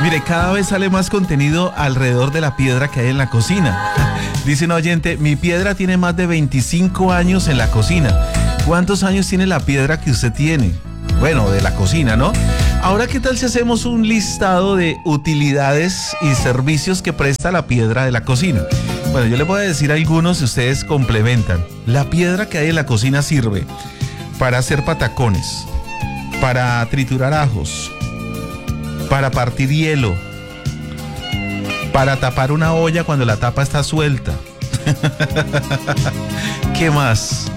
Mire, cada vez sale más contenido alrededor de la piedra que hay en la cocina. Dice un oyente, mi piedra tiene más de 25 años en la cocina. ¿Cuántos años tiene la piedra que usted tiene? Bueno, de la cocina, ¿no? Ahora, ¿qué tal si hacemos un listado de utilidades y servicios que presta la piedra de la cocina? Bueno, yo le voy a decir algunos y ustedes complementan. La piedra que hay en la cocina sirve para hacer patacones, para triturar ajos, para partir hielo, para tapar una olla cuando la tapa está suelta. ¿Qué más?